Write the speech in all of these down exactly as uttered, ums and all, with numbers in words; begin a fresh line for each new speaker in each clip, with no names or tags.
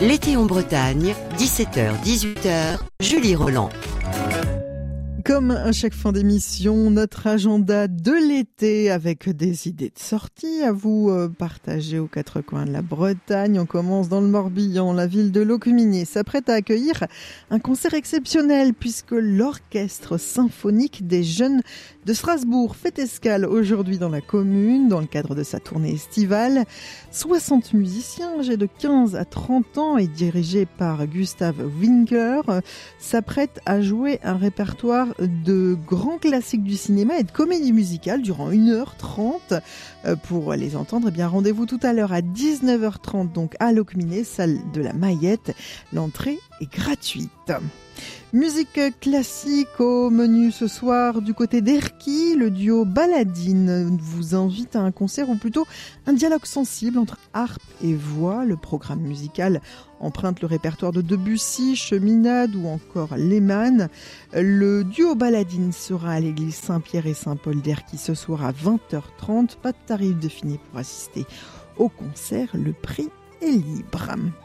L'été en Bretagne, dix-sept heures dix-huit heures, Julie Roland.
Comme à chaque fin d'émission, notre agenda de l'été avec des idées de sortie à vous partager aux quatre coins de la Bretagne. On commence dans le Morbihan. La ville de Locminé s'apprête à accueillir un concert exceptionnel puisque l'Orchestre symphonique des jeunes de Strasbourg fait escale aujourd'hui dans la commune dans le cadre de sa tournée estivale. soixante musiciens âgés de quinze à trente ans et dirigés par Gustav Winkler s'apprêtent à jouer un répertoire de grands classiques du cinéma et de comédie musicale durant une heure trente. Pour les entendre, eh bien, rendez-vous tout à l'heure à dix-neuf heures trente, donc à Locminé, salle de la Maillette. L'entrée est gratuite. Musique classique au menu ce soir du côté d'Erquy, le duo Baladine vous invite à un concert ou plutôt un dialogue sensible entre harpe et voix. Le programme musical emprunte le répertoire de Debussy, Cheminade ou encore Lehmann. Le duo Baladine sera à l'église Saint-Pierre et Saint-Paul d'Erquy ce soir à vingt heures trente. Pas de tarif défini pour assister au concert, le prix est libre.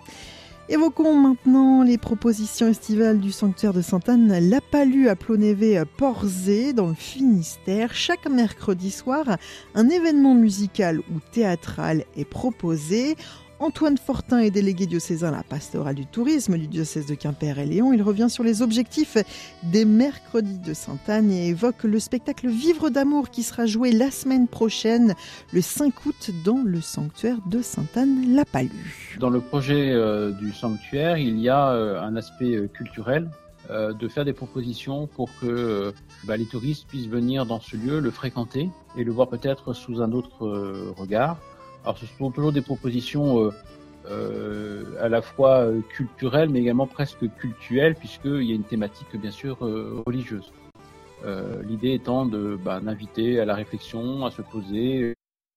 Évoquons maintenant les propositions estivales du sanctuaire de Sainte-Anne-la-Palue à Plonévé-Porzé dans le Finistère. Chaque mercredi soir, un événement musical ou théâtral est proposé. Antoine Fortin est délégué diocésain à la pastorale du tourisme du diocèse de Quimper et Léon. Il revient sur les objectifs des mercredis de Sainte-Anne et évoque le spectacle Vivre d'amour qui sera joué la semaine prochaine, le cinq août, dans le sanctuaire de Sainte-Anne-la-Palue.
Dans le projet euh, du sanctuaire, il y a euh, un aspect euh, culturel, euh, de faire des propositions pour que euh, bah, les touristes puissent venir dans ce lieu, le fréquenter et le voir peut-être sous un autre euh, regard. Alors, ce sont toujours des propositions euh, euh, à la fois euh, culturelles, mais également presque cultuelles, puisqu'il y a une thématique, bien sûr, euh, religieuse. Euh, l'idée étant de bah, d'inviter à la réflexion, à se poser.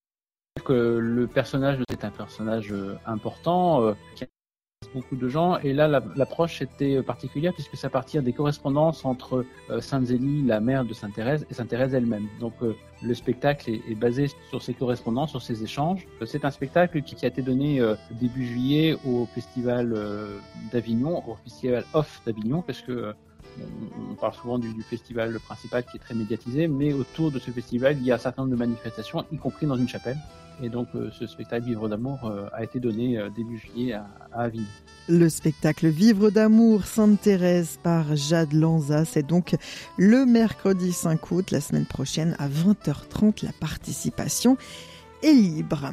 Que le personnage, c'est un personnage important, euh, qui intéresse beaucoup de gens, et là, la, l'approche était particulière, puisque ça partit des correspondances entre euh, Sainte Zélie, la mère de Sainte Thérèse, et Sainte Thérèse elle-même. Donc, euh, le spectacle est, est basé sur ces correspondances, sur ces échanges. C'est un spectacle qui, qui a été donné euh, début juillet au Festival euh, d'Avignon, au Festival Off d'Avignon, parce que euh, on, on parle souvent du, du festival principal qui est très médiatisé, mais autour de ce festival, il y a un certain nombre de manifestations, y compris dans une chapelle. Et donc, euh, ce spectacle Vivre d'amour euh, a été donné euh, début juillet à, à Avignon.
Le spectacle Vivre d'amour Sainte-Thérèse par Jade Lanza, c'est donc le mercredi cinq août, la semaine prochaine à vingt heures trente. La participation est libre.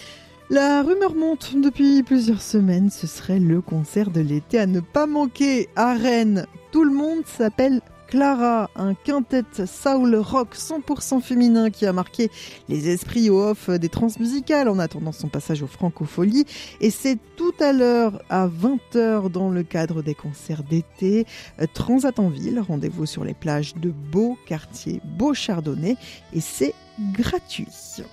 La rumeur monte depuis plusieurs semaines, ce serait le concert de l'été à ne pas manquer à Rennes. Tout le monde s'appelle Clara, un quintet soul rock cent pour cent féminin qui a marqué les esprits au off des transmusicales en attendant son passage aux Francopholies. Et c'est tout à l'heure à vingt heures dans le cadre des concerts d'été. Transat en ville, rendez-vous sur les plages de Beau, quartier Beau-Chardonnay, et c'est gratuit.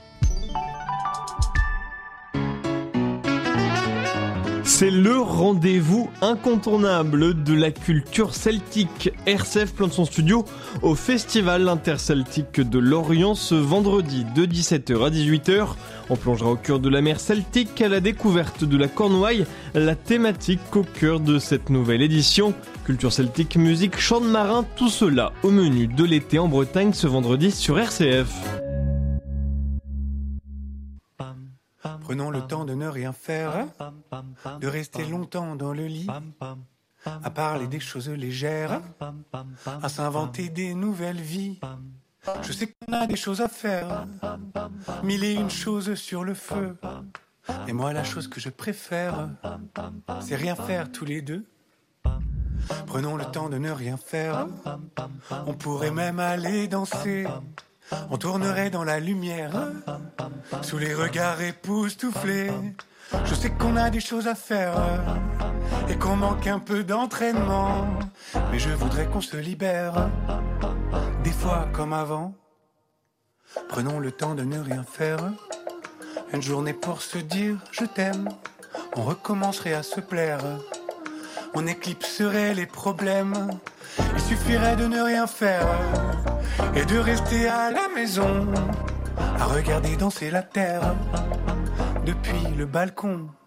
C'est le rendez-vous incontournable de la culture celtique. R C F plante son studio au Festival interceltique de Lorient ce vendredi de dix-sept heures à dix-huit heures. On plongera au cœur de la mer celtique à la découverte de la Cornouaille, la thématique au cœur de cette nouvelle édition. Culture celtique, musique, chant de marin, tout cela au menu de l'été en Bretagne ce vendredi sur R C F.
Prenons le temps de ne rien faire, de rester longtemps dans le lit, à parler des choses légères, à s'inventer des nouvelles vies. Je sais qu'on a des choses à faire, mille et une choses sur le feu. Et moi, la chose que je préfère, c'est rien faire tous les deux. Prenons le temps de ne rien faire, on pourrait même aller danser. On tournerait dans la lumière, sous les regards époustouflés. Je sais qu'on a des choses à faire, et qu'on manque un peu d'entraînement. Mais je voudrais qu'on se libère, des fois comme avant. Prenons le temps de ne rien faire, une journée pour se dire je t'aime. On recommencerait à se plaire, on éclipserait les problèmes. Il suffirait de ne rien faire et de rester à la maison, à regarder danser la terre depuis le balcon.